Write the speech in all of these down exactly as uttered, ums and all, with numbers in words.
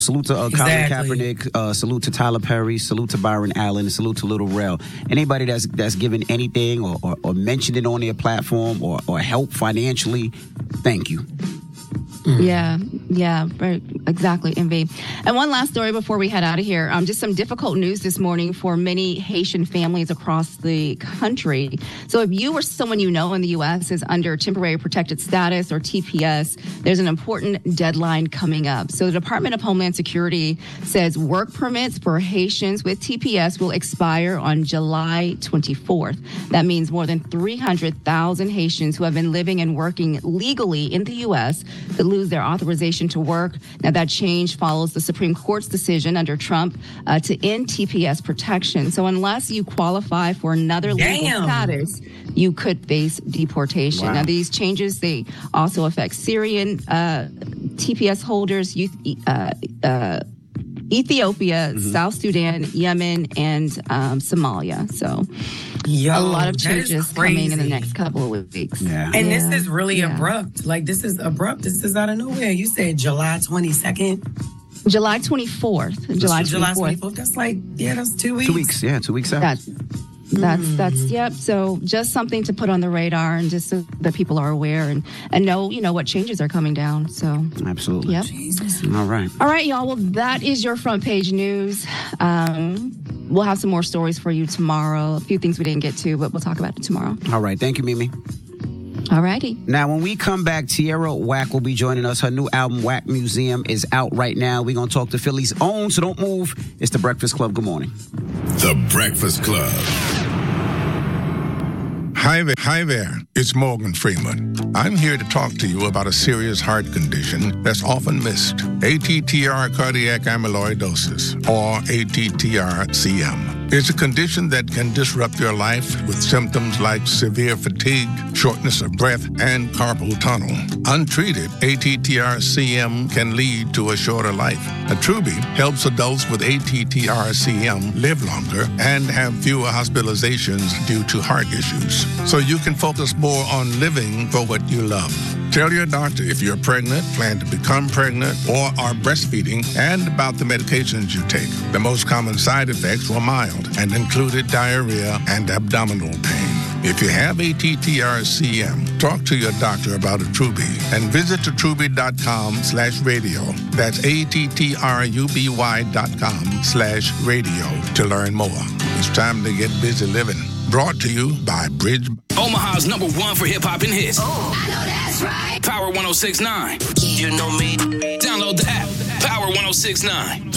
Salute to uh, Exactly. Colin Kaepernick. Uh, salute to Tyler Perry. Salute to Byron Allen. Salute to Little Rel. Anybody that's that's given anything or, or, or mentioned it on their platform or, or help financially, thank you. Mm. Yeah, yeah, right, exactly, Envy. And one last story before we head out of here. Um, just some difficult news this morning for many Haitian families across the country. So if you or someone you know in the U S is under temporary protected status or T P S, there's an important deadline coming up. So the Department of Homeland Security says work permits for Haitians with T P S will expire on July twenty-fourth. That means more than three hundred thousand Haitians who have been living and working legally in the U S could lose their authorization to work. Now, that change follows the Supreme Court's decision under Trump uh, to end T P S protection. So unless you qualify for another legal Damn. status, you could face deportation. Wow. Now, these changes, they also affect Syrian uh, T P S holders, youth, uh, uh, Ethiopia, mm-hmm. South Sudan, Yemen, and um, Somalia. So Yo, a lot of that is changes crazy. coming in the next couple of weeks. Yeah. And Yeah. this is really Yeah. abrupt. Like, this is abrupt. This is out of nowhere. You said July twenty-second? July twenty-fourth. July July twenty-fourth. twenty-fourth. That's like, yeah, that's two weeks. Two weeks, yeah, two weeks out. That's that's that's yep. So just something to put on the radar, and just so that people are aware and and know you know what changes are coming down. So Absolutely. yep. Jesus. All right. All right, y'all. Well, that is your front page news. Um, we'll have some more stories for you tomorrow. A few things we didn't get to, but we'll talk about it tomorrow. All right. Thank you, Mimi. All righty. Now, when we come back, Tierra Whack will be joining us. Her new album, Whack Museum, is out right now. We're going to talk to Philly's own, so don't move. It's The Breakfast Club. Good morning. The Breakfast Club. Hi there, hi there, it's Morgan Freeman. I'm here to talk to you about a serious heart condition that's often missed, A T T R cardiac amyloidosis, or A T T R C M. It's a condition that can disrupt your life with symptoms like severe fatigue, shortness of breath, and carpal tunnel. Untreated, A T T R C M can lead to a shorter life. Attruby helps adults with A T T R C M live longer and have fewer hospitalizations due to heart issues, so you can focus more on living for what you love. Tell your doctor if you're pregnant, plan to become pregnant, or are breastfeeding, and about the medications you take. The most common side effects were mild and included diarrhea and abdominal pain. If you have A T T R C M, talk to your doctor about Attruby and visit attruby.com slash radio. That's A-T-T-R-U-B-Y dot com slash radio to learn more. It's time to get busy living. Brought to you by Bridge. Omaha's number one for hip-hop and hits. Oh, I know that's right. Power one oh six point nine. You know me. Download the app. Power one oh six point nine.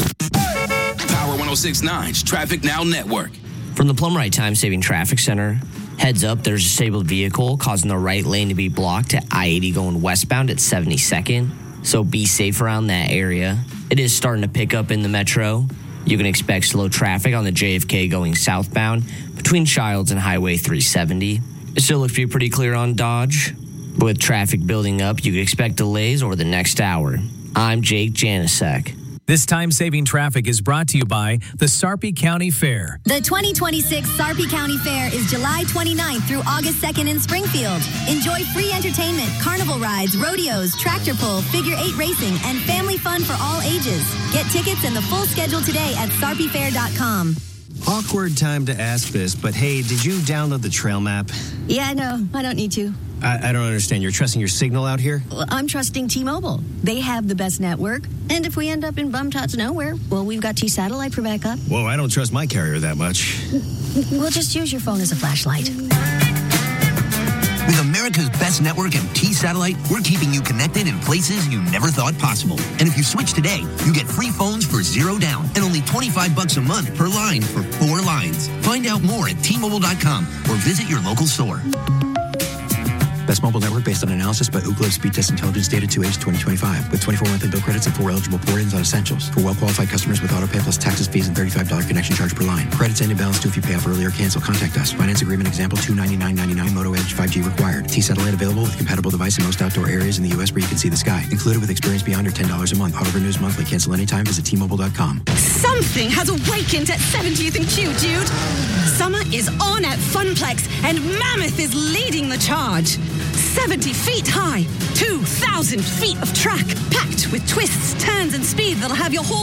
Power one oh six point nine's Traffic Now Network. From the Plum Right Time Saving Traffic Center, heads up, there's a disabled vehicle causing the right lane to be blocked at I eighty going westbound at seventy-second. So be safe around that area. It is starting to pick up in the metro. You can expect slow traffic on the J F K going southbound between Childs and Highway three seventy. It still looks to be pretty clear on Dodge. But with traffic building up, you can expect delays over the next hour. I'm Jake Janisek. This time-saving traffic is brought to you by the Sarpy County Fair. The twenty twenty-six Sarpy County Fair is July twenty-ninth through August second in Springfield. Enjoy free entertainment, carnival rides, rodeos, tractor pull, figure eight racing, and family fun for all ages. Get tickets and the full schedule today at sarpy fair dot com. Awkward time to ask this, but hey, did you download the trail map? Yeah, no, I don't need to. I, I don't understand. You're trusting your signal out here? Well, I'm trusting T-Mobile. They have the best network. And if we end up in bum-tots nowhere, well, we've got T-Satellite for backup. Whoa, I don't trust my carrier that much. We'll just use your phone as a flashlight. With America's best network and T-Satellite, we're keeping you connected in places you never thought possible. And if you switch today, you get free phones for zero down and only twenty-five bucks a month per line for four lines. Find out more at T Mobile dot com or visit your local store. Best mobile network based on analysis by Ookla Speed Test Intelligence data to age twenty twenty-five with twenty-four monthly bill credits and four eligible port-ins on essentials. For well-qualified customers with autopay plus taxes, fees, and thirty-five dollars connection charge per line. Credits end in balance due if you pay off early or cancel. Contact us. Finance agreement example two ninety-nine ninety-nine. Moto Edge five G required. T-Satellite available with compatible device in most outdoor areas in the U S where you can see the sky. Included with experience beyond or ten dollars a month. Auto renews monthly. Cancel anytime. Visit T Mobile dot com. Something has awakened at seventieth and Q, dude. Summer is on at Funplex, and Mammoth is leading the charge. seventy feet high, two thousand feet of track, packed with twists, turns, and speed that'll have your whole